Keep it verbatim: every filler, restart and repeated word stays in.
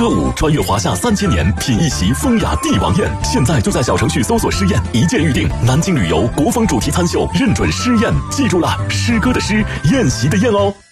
歌舞，穿越华夏三千年，品一席风雅帝王宴。现在就在小程序搜索诗宴，一键预定。南京旅游国风主题餐秀，认准诗宴，记住了，诗歌的诗，宴席的宴哦。